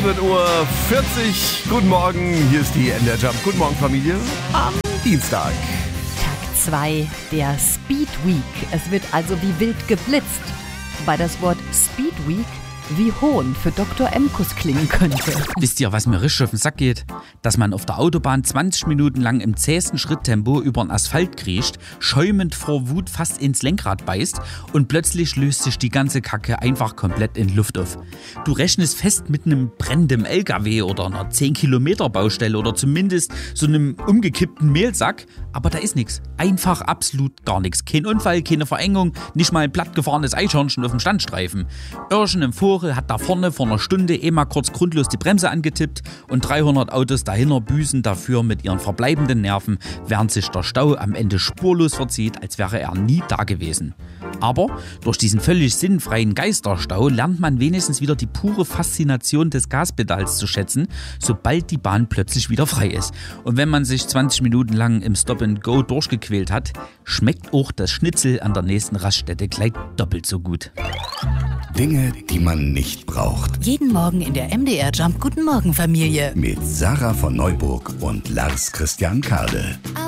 7:40 Uhr. Guten Morgen, hier ist die NDR Jump. Guten Morgen, Familie. Am Dienstag. Tag 2 der Speed Week. Es wird also wie wild geblitzt. Wobei das Wort Speed Week wie Hohn für Dr. Emkus klingen könnte. Wisst ihr, was mir richtig auf den Sack geht? Dass man auf der Autobahn 20 Minuten lang im zähesten Schritttempo über den Asphalt kriecht, schäumend vor Wut fast ins Lenkrad beißt und plötzlich löst sich die ganze Kacke einfach komplett in Luft auf. Du rechnest fest mit einem brennenden LKW oder einer 10-Kilometer-Baustelle oder zumindest so einem umgekippten Mehlsack, aber da ist nichts. Einfach absolut gar nichts. Kein Unfall, keine Verengung, nicht mal ein plattgefahrenes Eichhörnchen auf dem Standstreifen. Irrchen im Vogel hat da vorne vor einer Stunde mal kurz grundlos die Bremse angetippt und 300 Autos dahinter büßen dafür mit ihren verbleibenden Nerven, während sich der Stau am Ende spurlos verzieht, als wäre er nie da gewesen. Aber durch diesen völlig sinnfreien Geisterstau lernt man wenigstens wieder die pure Faszination des Gaspedals zu schätzen, sobald die Bahn plötzlich wieder frei ist. Und wenn man sich 20 Minuten lang im Stop-and-Go durchgequält hat, schmeckt auch das Schnitzel an der nächsten Raststätte gleich doppelt so gut. Dinge, die man nicht braucht. Jeden Morgen in der MDR Jump. Guten Morgen, Familie. Mit Sarah von Neuburg und Lars Christian Kade.